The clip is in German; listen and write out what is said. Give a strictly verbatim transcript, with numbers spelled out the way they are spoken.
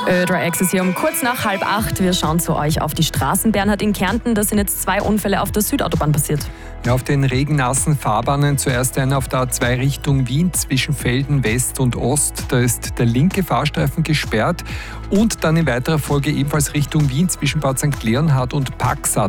Ödra Access hier um kurz nach halb acht. Wir schauen zu euch auf die Straßen. Bernhard, in Kärnten, da sind jetzt zwei Unfälle auf der Südautobahn passiert. Ja, auf den regennassen Fahrbahnen zuerst einer auf der A zwei Richtung Wien zwischen Velden West und Ost. Da ist der linke Fahrstreifen gesperrt und dann in weiterer Folge ebenfalls Richtung Wien zwischen Bad Sankt Leonhard und Paxat.